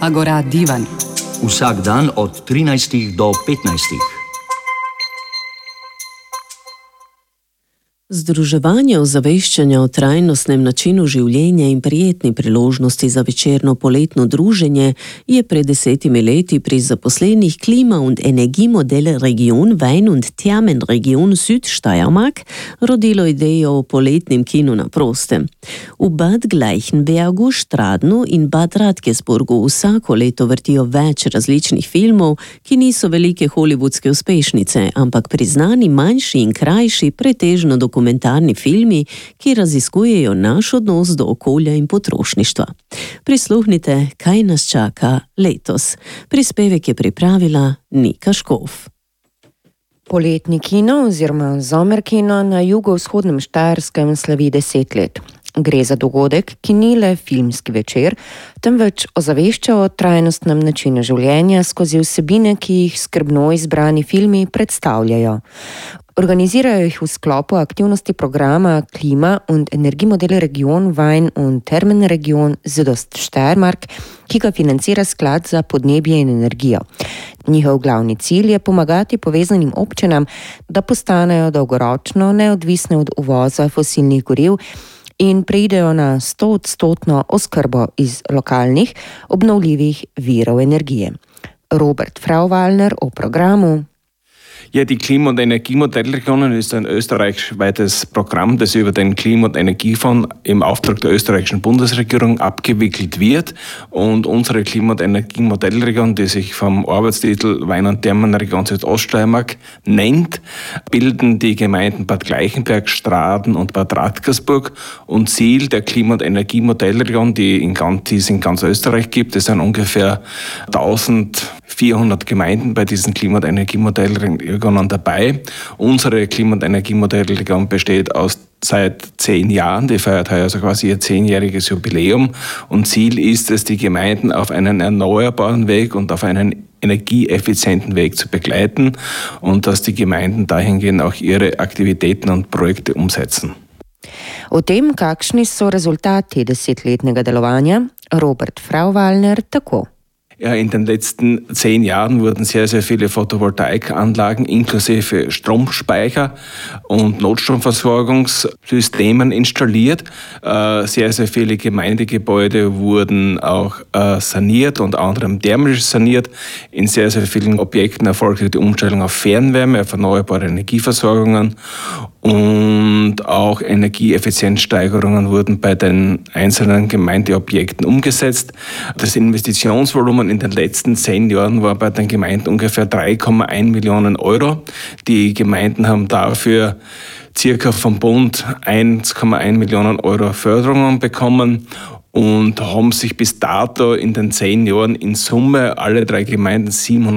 Agora Divan. Vsak dan od 13 do 15. Združevanje ozaveščanja o trajnostnem načinu življenja in prijetni priložnosti za večerno poletno druženje je pred 10 leti pri zaposlenih Klima- und Energiemodell-Region Wein- und Thermenregion Südsteiermark rodilo idejo o poletnem kinu na prostem. V Bad Gleichenbergu, Stradnu in Bad Radkersburgu vsako leto vrtijo več različnih filmov, ki niso velike hollywoodske uspešnice, ampak priznani manjši in krajši, pretežno dokumentarni filmi, ki raziskujejo naš odnos do okolja in potrošništva. Prisluhnite, kaj nas čaka letos. Prispevek je pripravila Nika Škof. Poletni kino oziroma Sommerkino na jugovzhodnem Štajerskem slavi 10 let. Gre za dogodek, ki ni le filmski večer, temveč ozavešča o trajnostnem načinu življenja skozi vsebine, ki jih skrbno izbrani filmi predstavljajo. Organizirajo jih v sklopu aktivnosti programa Klima- und Energiemodell-Region Wein- und Thermenregion Südoststeiermark, ki ga financira Sklad za podnebje in energijo. Njihov glavni cilj je pomagati povezanim občinam, da postanejo dolgoročno neodvisne od uvoza fosilnih goriv in preidejo na 100% oskrbo iz lokalnih, obnovljivih virov energije. Robert Frauwallner o programu. Ja, die Klima- und Energiemodellregion ist ein österreichweites Programm, das über den Klima- und Energiefonds im Auftrag der österreichischen Bundesregierung abgewickelt wird. Und unsere Klima- und Energiemodellregion, die sich vom Arbeitstitel Wein- und Thermenregion Südoststeiermark nennt, bilden die Gemeinden Bad Gleichenberg, Stradn und Bad Radkersburg. Und Ziel der Klima- und Energiemodellregion, die es in ganz Österreich gibt, es sind ungefähr 1400 Gemeinden bei diesen Klima- und Energiemodellregionen dabei. Unsere Klima- und Energiemodellregion besteht seit 10 Jahren. Die feiert heuer also quasi ihr 10-jähriges Jubiläum. Und Ziel ist es, die Gemeinden auf einen erneuerbaren Weg und auf einen energieeffizienten Weg zu begleiten und dass die Gemeinden dahingehend auch ihre Aktivitäten und Projekte umsetzen. O tem, kakšni so rezultati 10-letnega delovanja, Robert Frauwallner tako. Ja, in den letzten 10 Jahren wurden sehr, sehr viele Photovoltaikanlagen inklusive Stromspeicher und Notstromversorgungssystemen installiert. Sehr, sehr viele Gemeindegebäude wurden auch saniert, unter anderem thermisch saniert. In sehr, sehr vielen Objekten erfolgte die Umstellung auf Fernwärme, auf erneuerbare Energieversorgungen. Und auch Energieeffizienzsteigerungen wurden bei den einzelnen Gemeindeobjekten umgesetzt. Das Investitionsvolumen in den letzten 10 Jahren war bei den Gemeinden ungefähr 3,1 Millionen Euro. Die Gemeinden haben dafür circa vom Bund 1,1 Millionen Euro Förderungen bekommen und haben sich bis dato in den 10 Jahren in Summe alle 3 Gemeinden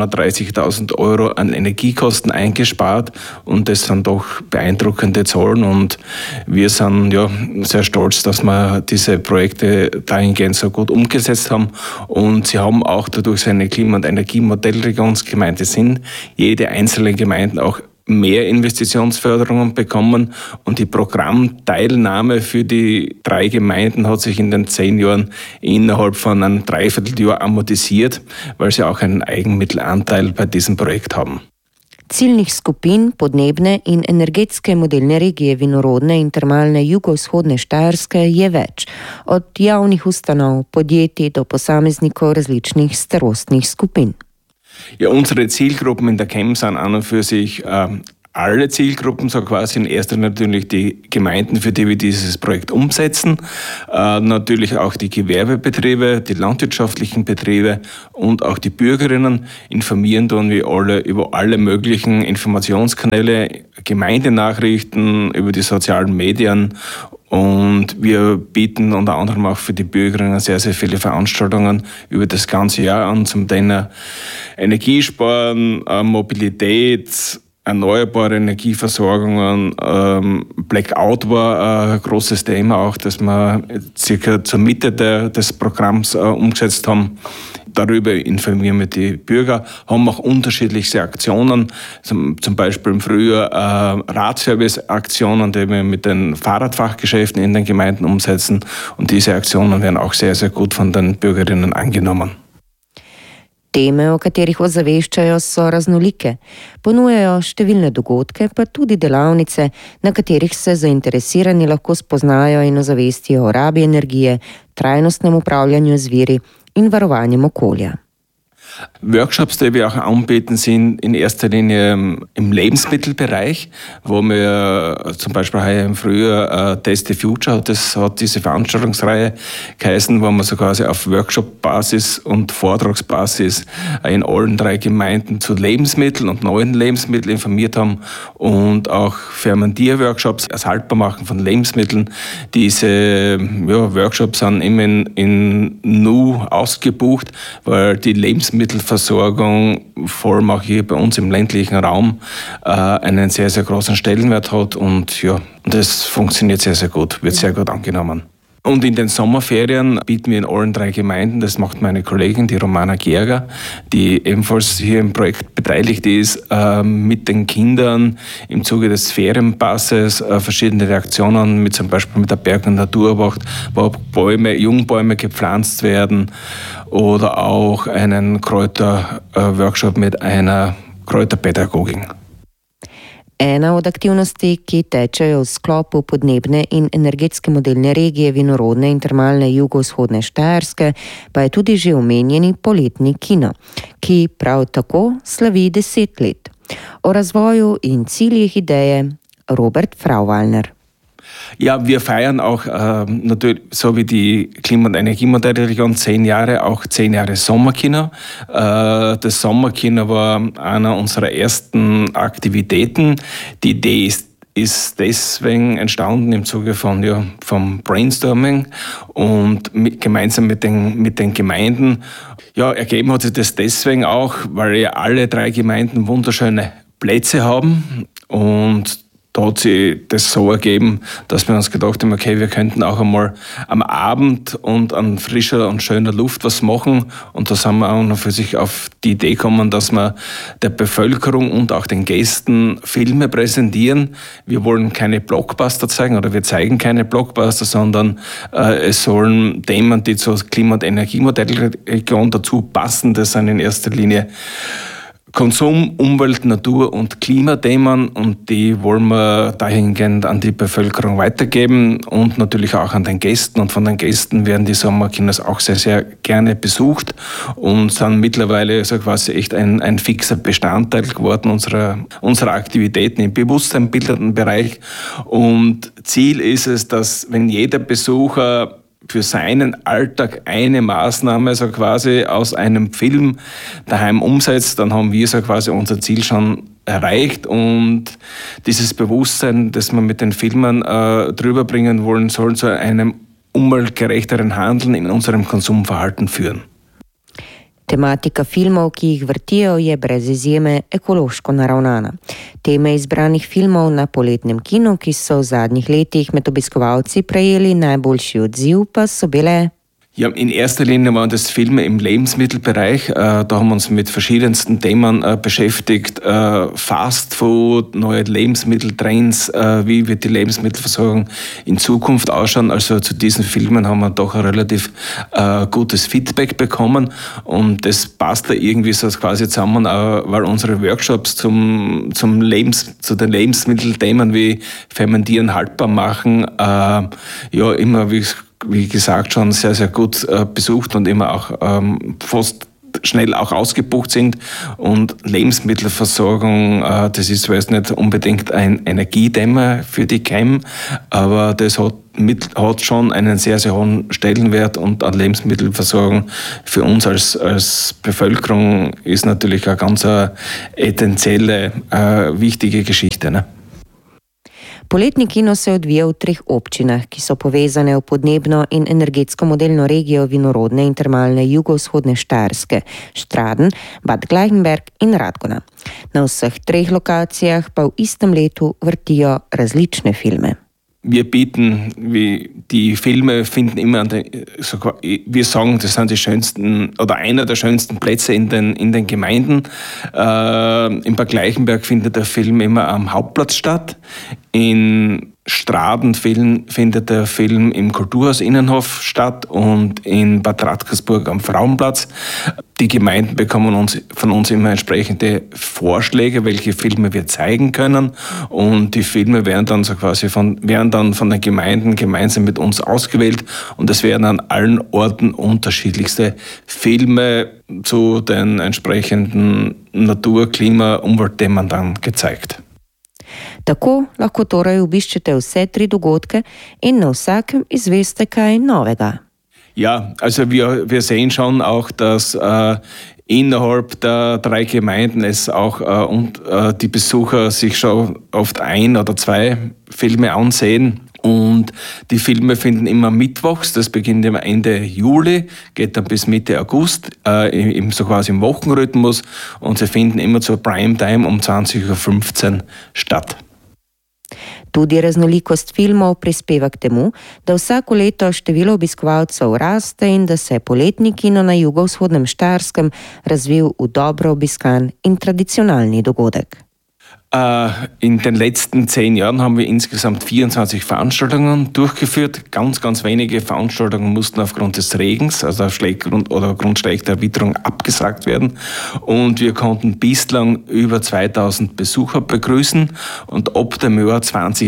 730.000 Euro an Energiekosten eingespart. Und das sind doch beeindruckende Zahlen. Und wir sind sehr stolz, dass wir diese Projekte dahingehend so gut umgesetzt haben. Und sie haben auch dadurch so eine Klima- und Energiemodellregionsgemeinde sind jede einzelne Gemeinde auch mehr Investitionsförderungen bekommen und die Programmteilnahme für die 3 Gemeinden hat sich in den 10 Jahren innerhalb von einem Dreivierteljahr amortisiert, weil sie auch einen Eigenmittelanteil bei diesem Projekt haben. Ciljnih skupin podnebne in energetske modelne regije vinorodne in termalne jugovzhodne Štajerske je več, od javnih ustanov, podjetij do posameznikov različnih starostnih skupin. Ja, unsere Zielgruppen in der CHEM sind an und für sich alle Zielgruppen, so quasi in erster Linie natürlich die Gemeinden, für die wir dieses Projekt umsetzen, natürlich auch die Gewerbebetriebe, die landwirtschaftlichen Betriebe und auch die Bürgerinnen. Informieren tun wir alle über alle möglichen Informationskanäle, Gemeindenachrichten, über die sozialen Medien. Und wir bieten unter anderem auch für die Bürgerinnen sehr, sehr viele Veranstaltungen über das ganze Jahr an, zum Thema Energiesparen, Mobilität, erneuerbare Energieversorgungen. Blackout war ein großes Thema auch, das wir circa zur Mitte des Programms umgesetzt haben. Darüber informieren wir die Bürger, haben auch unterschiedlichste Aktionen, zum Beispiel im Frühjahr Radservice-Aktionen, die wir mit den Fahrradfachgeschäften in den Gemeinden umsetzen. Und diese Aktionen werden auch sehr, sehr gut von den Bürgerinnen angenommen. Teme, o katerih ozaveščajo, so raznolike. Ponujajo številne dogodke, pa tudi delavnice, na katerih se zainteresirani lahko spoznajo in ozavestijo o rabi energije, trajnostnem upravljanju z viri in varovanjem okolja. Workshops, die wir auch anbieten, sind in erster Linie im Lebensmittelbereich, wo wir zum Beispiel heuer im Frühjahr Taste the Future, das hat diese Veranstaltungsreihe geheißen, wo wir so quasi auf Workshop-Basis und Vortragsbasis in allen 3 Gemeinden zu Lebensmitteln und neuen Lebensmitteln informiert haben und auch Fermentierworkshops, das Haltbarmachen von Lebensmitteln. Diese Workshops sind immer in Nu ausgebucht, weil die Lebensmittelversorgung, vor allem auch hier bei uns im ländlichen Raum, einen sehr, sehr großen Stellenwert hat und das funktioniert sehr, sehr gut, wird sehr gut angenommen. Und in den Sommerferien bieten wir in allen 3 Gemeinden, das macht meine Kollegin, die Romana Gerger, die ebenfalls hier im Projekt beteiligt ist, mit den Kindern im Zuge des Ferienpasses verschiedene Reaktionen, mit zum Beispiel mit der Berg- und Naturwacht, wo Jungbäume gepflanzt werden, oder auch einen Kräuterworkshop mit einer Kräuterpädagogin. Ena od aktivnosti, ki tečejo v sklopu podnebne in energetske modelne regije vinorodne in termalne jugovzhodne Štajerske, pa je tudi že omenjeni poletni kino, ki prav tako slavi 10 let. O razvoju in ciljih ideje Robert Frauwallner. Ja, wir feiern auch natürlich, so wie die Klima- und Energiemodellregion, 10 Jahre, auch 10 Jahre Sommerkino. Das Sommerkino war einer unserer ersten Aktivitäten. Die Idee ist deswegen entstanden im Zuge vom Brainstorming und gemeinsam mit den Gemeinden. Ja, ergeben hat sich das deswegen auch, weil ja alle 3 Gemeinden wunderschöne Plätze haben, und da hat sich das so ergeben, dass wir uns gedacht haben, okay, wir könnten auch einmal am Abend und an frischer und schöner Luft was machen. Und da sind wir auch noch für sich auf die Idee gekommen, dass wir der Bevölkerung und auch den Gästen Filme präsentieren. Wir wollen keine Blockbuster zeigen, oder wir zeigen keine Blockbuster, sondern es sollen Themen, die zur Klima- und Energiemodellregion dazu passen. Das sind in erster Linie Konsum, Umwelt, Natur- und Klimathemen, und die wollen wir dahingehend an die Bevölkerung weitergeben und natürlich auch an den Gästen. Und von den Gästen werden die Sommerkinos auch sehr, sehr gerne besucht und sind mittlerweile so quasi echt ein fixer Bestandteil geworden unserer Aktivitäten im bewusstseinbildenden Bereich. Und Ziel ist es, dass wenn jeder Besucher für seinen Alltag eine Maßnahme so quasi aus einem Film daheim umsetzt, dann haben wir so quasi unser Ziel schon erreicht. Und dieses Bewusstsein, das wir mit den Filmen drüber bringen wollen, soll zu einem umweltgerechteren Handeln in unserem Konsumverhalten führen. Tematika filmov, ki jih vrtijo, je brez izjeme ekološko naravnana. Teme izbranih filmov na poletnem kinu, ki so v zadnjih letih med obiskovalci prejeli najboljši odziv, pa so bile: Ja, in erster Linie waren das Filme im Lebensmittelbereich. Da haben wir uns mit verschiedensten Themen beschäftigt. Fast Food, neue Lebensmitteltrends, wie wird die Lebensmittelversorgung in Zukunft ausschauen. Also zu diesen Filmen haben wir doch ein relativ gutes Feedback bekommen. Und das passt da irgendwie so quasi zusammen, weil unsere Workshops zu den Lebensmittelthemen wie Fermentieren, haltbar machen, immer wie gesagt, schon sehr, sehr gut besucht und immer auch fast schnell auch ausgebucht sind. Und Lebensmittelversorgung, das ist zwar jetzt nicht unbedingt ein Energiethema für die KEM, aber das hat schon einen sehr, sehr hohen Stellenwert, und an Lebensmittelversorgung für uns als Bevölkerung ist natürlich eine ganz essentielle, wichtige Geschichte, ne? Poletni kino se odvija v 3 občinah, ki so povezane v podnebno in energetsko modelno regijo vinorodne in termalne jugovzhodne Štajerske, Straden, Bad Gleichenberg in Radgona. Na vseh 3 lokacijah pa v istem letu vrtijo različne filme. Wir bieten, die Filme finden immer wir sagen, das sind die schönsten oder einer der schönsten Plätze in den Gemeinden. In Bad Gleichenberg findet der Film immer am Hauptplatz statt. In Straden findet der Film im Kulturhaus Innenhof statt und in Bad Radkersburg am Frauenplatz. Die Gemeinden bekommen von uns immer entsprechende Vorschläge, welche Filme wir zeigen können, und die Filme werden dann von den Gemeinden gemeinsam mit uns ausgewählt, und es werden an allen Orten unterschiedlichste Filme zu den entsprechenden Natur-, Klima-, Umweltthemen dann gezeigt. Tako lahko torej obiščete vse 3 dogodke in na vsakem izveste kaj novega. Ja, also wir sehen schon auch, dass innerhalb der 3 Gemeinden es auch die Besucher sich schon oft 1 oder 2 Filme ansehen. Und die Filme finden immer mittwochs, das beginnt immer Ende Juli, geht dann bis Mitte August, so quasi im Wochenrhythmus, und sie finden immer zur Primetime um 20:15 Uhr statt. Tudi raznolikost filmov prispeva k temu, da vsako leto število obiskovalcev raste in da se je poletni kino na jugovzhodnem Štajerskem razvil v dobro obiskan in tradicionalni dogodek. In den letzten 10 Jahren haben wir insgesamt 24 Veranstaltungen durchgeführt. Ganz, ganz wenige Veranstaltungen mussten aufgrund des Regens, also aufgrund schlechter Witterung, abgesagt werden. Und wir konnten bislang über 2000 Besucher begrüßen. Und ab dem Jahr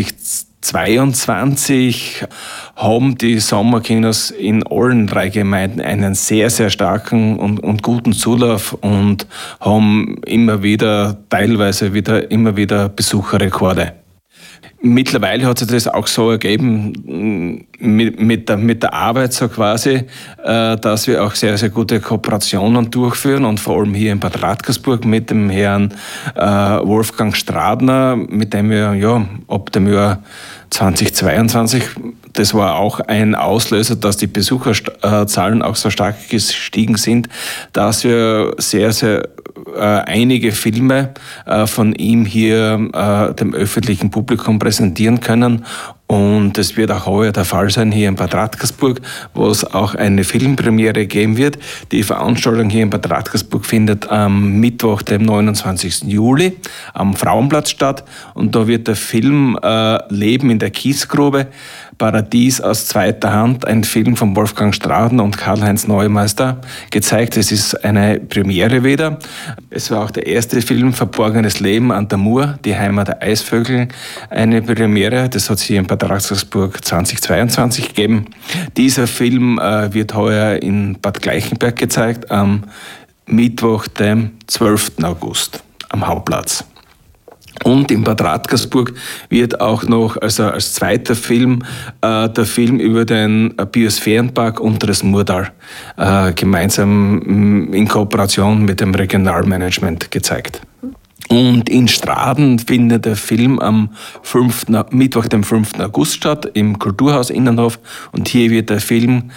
2022 haben die Sommerkinos in allen 3 Gemeinden einen sehr, sehr starken und guten Zulauf und haben teilweise immer wieder Besucherrekorde. Mittlerweile hat sich das auch so ergeben mit der Arbeit so quasi, dass wir auch sehr, sehr gute Kooperationen durchführen, und vor allem hier in Bad Radkersburg mit dem Herrn Wolfgang Stradner, mit dem wir ab dem Jahr 2022, das war auch ein Auslöser, dass die Besucherzahlen auch so stark gestiegen sind, dass wir sehr, sehr einige Filme von ihm hier dem öffentlichen Publikum präsentieren können. Und das wird auch heuer der Fall sein hier in Bad Radkersburg, wo es auch eine Filmpremiere geben wird. Die Veranstaltung hier in Bad Radkersburg findet am Mittwoch, dem 29. Juli, am Frauenplatz statt. Und da wird der Film Leben in der Kiesgrube, Paradies aus zweiter Hand, ein Film von Wolfgang Stradner und Karl-Heinz Neumeister, gezeigt. Es ist eine Premiere wieder. Es war auch der erste Film Verborgenes Leben an der Mur, die Heimat der Eisvögel, eine Premiere. Das hat es hier in Bad Radkersburg 2022 gegeben. Dieser Film wird heuer in Bad Gleichenberg gezeigt, am Mittwoch, dem 12. August, am Hauptplatz. Und in Bad Radkersburg wird auch noch als zweiter Film der Film über den Biosphärenpark Unteres Murtal gemeinsam in Kooperation mit dem Regionalmanagement gezeigt. Und in Straden findet der Film am Mittwoch, dem 5. August statt, im Kulturhaus Innenhof. Und hier wird der Film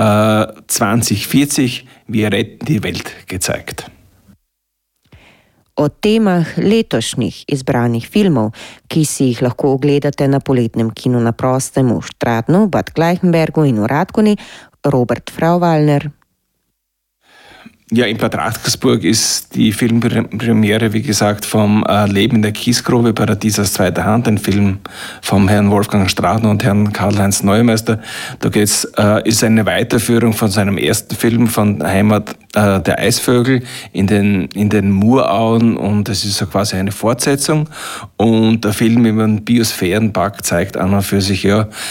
2040, Wir retten die Welt, gezeigt. O temah letošnjih izbranih filmov, ki si jih lahko ogledate na poletnem kinu na prostem v Stradnu, Bad Gleichenbergu in v Radgoni, Robert Frauwallner. Ja, in Bad Radkersburg ist die Filmpremiere, wie gesagt, vom Leben in der Kiesgrube, Paradies aus zweiter Hand, ein Film vom Herrn Wolfgang Stradner und Herrn Karl-Heinz Neumeister. Da ist eine Weiterführung von seinem ersten Film von Heimat der Eisvögel in den Murauen, und es ist so quasi eine Fortsetzung. Und der Film über den Biosphärenpark zeigt an und für sich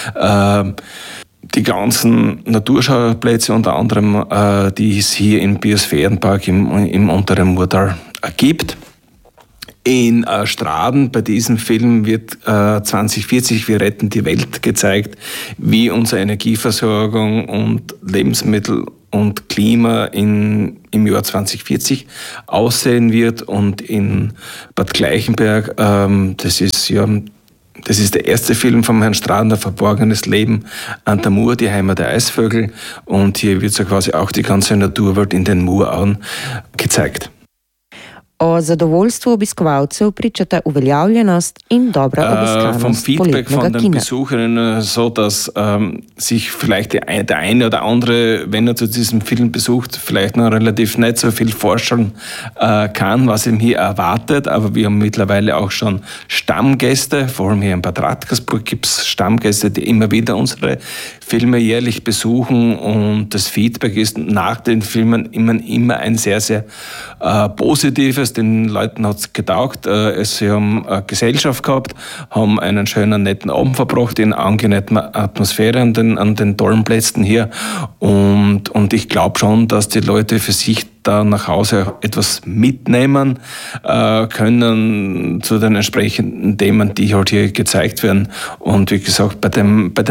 die ganzen Naturschauplätze, unter anderem, die es hier im Biosphärenpark im unteren Murtal gibt. In Straden, bei diesem Film wird 2040, Wir retten die Welt, gezeigt, wie unsere Energieversorgung und Lebensmittel und Klima im Jahr 2040 aussehen wird. Und in Bad Gleichenberg, das ist der erste Film von Herrn Stradner, Verborgenes Leben an der Mur, die Heimat der Eisvögel. Und hier wird so quasi auch die ganze Naturwelt in den Murauen gezeigt. O zadovoljstvu obiskovalcev pričata uveljavljenost in dobra obiskanost vom Feedback von den kina. Besucherinnen so, dass sich vielleicht der eine oder andere, wenn er zu diesem Film besucht, vielleicht noch relativ nicht so viel vorstellen kann, was ihm hier erwartet. Aber wir haben mittlerweile auch schon Stammgäste, vor allem hier in Bad Radkersburg gibt es Stammgäste, die immer wieder unsere Filme jährlich besuchen, und das Feedback ist nach den Filmen immer ein sehr, sehr positives. Den Leuten hat es getaugt. Sie haben eine Gesellschaft gehabt, haben einen schönen, netten Abend verbracht in angenehmer Atmosphäre an den tollen Plätzen hier. Und ich glaube schon, dass die Leute für sich da nach Hause etwas mitnehmen können zu den entsprechenden Themen, die halt hier gezeigt werden. Und wie gesagt, bei der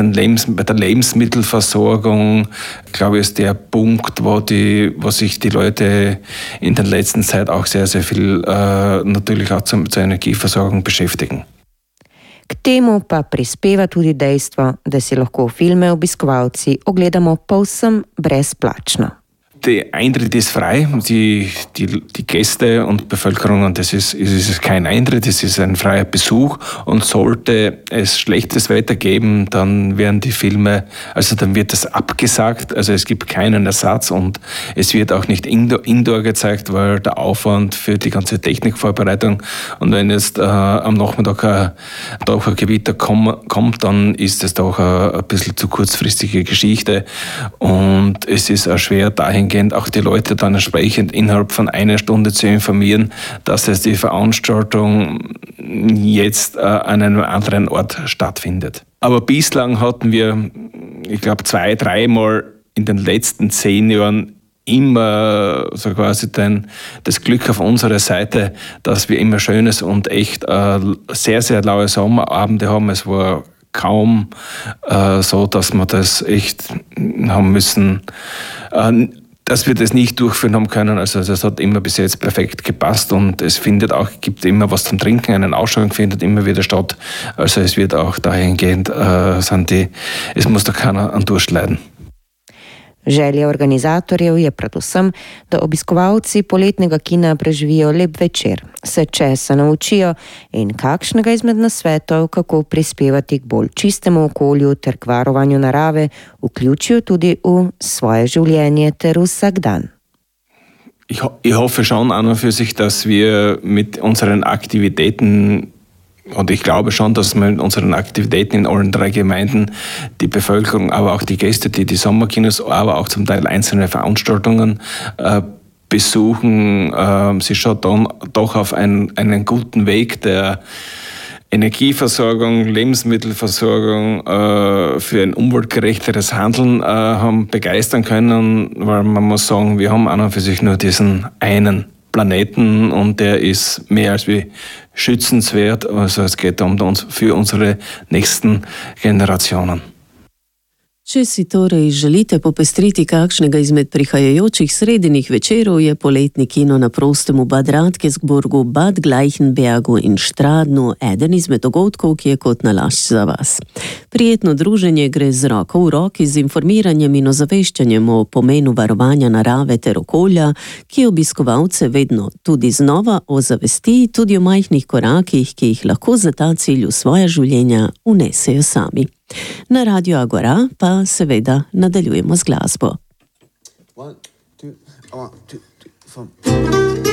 Lebensmittelversorgung, glaube ich, ist der Punkt, wo sich die Leute in der letzten Zeit auch sehr, sehr viel natürlich auch zur Energieversorgung beschäftigen. K temu pa prispeva tudi dejstvo, da si lahko filme obiskovalci ogledamo povsem brezplačno. Der Eintritt ist frei. Die Gäste und Bevölkerung, und das ist kein Eintritt, es ist ein freier Besuch. Und sollte es schlechtes Wetter geben, dann werden die Filme, also dann wird das abgesagt. Also es gibt keinen Ersatz, und es wird auch nicht Indoor gezeigt, weil der Aufwand für die ganze Technikvorbereitung, und wenn jetzt am Nachmittag doch ein Gewitter kommt, dann ist es doch ein bisschen zu kurzfristige Geschichte. Und es ist auch schwer dahin, auch die Leute dann entsprechend innerhalb von einer Stunde zu informieren, dass es die Veranstaltung jetzt an einem anderen Ort stattfindet. Aber bislang hatten wir, ich glaube, 2-3 Mal in den letzten 10 Jahren immer so quasi das Glück auf unserer Seite, dass wir immer schönes und echt sehr, sehr laue Sommerabende haben. Es war kaum so, dass wir das echt haben müssen, dass wir das nicht durchführen haben können. Also das hat immer bis jetzt perfekt gepasst, und es gibt immer was zum Trinken, eine Ausschank findet immer wieder statt. Also es wird auch dahingehend, es muss da keiner an Durst leiden. Želja organizatorjev je predvsem, da obiskovalci poletnega kina preživijo lep večer, se česa naučijo in kakšnega izmed nasvetov, kako prispevati k bolj čistemu okolju ter k varovanju narave, vključijo tudi v svoje življenje ter vsak dan. Ich hoffe schon an und für sich, dass wir mit unseren Aktivitäten, und ich glaube schon, dass wir mit unseren Aktivitäten in allen 3 Gemeinden die Bevölkerung, aber auch die Gäste, die Sommerkinos, aber auch zum Teil einzelne Veranstaltungen besuchen, sie schon dann doch auf einen guten Weg der Energieversorgung, Lebensmittelversorgung für ein umweltgerechteres Handeln haben begeistern können, weil man muss sagen, wir haben an und für sich nur diesen einen Planeten, und der ist mehr als wie schützenswert. Also es geht um uns für unsere nächsten Generationen. Če si torej želite popestriti kakšnega izmed prihajajočih sredinih večerov, je poletni kino na prostem v Bad Radkersburgu, Bad Gleichenbergu in Štradnu eden izmed dogodkov, ki je kot nalašč za vas. Prijetno druženje gre z roko v roki z informiranjem in ozaveščanjem o pomenu varovanja narave ter okolja, ki obiskovalce vedno tudi znova ozavesti tudi o majhnih korakih, ki jih lahko za ta cilj v svoja življenja unesejo sami. Na Radio Agora pa seveda nadaljujemo z glasbo. 1, 2, 1, 2, 3, 4.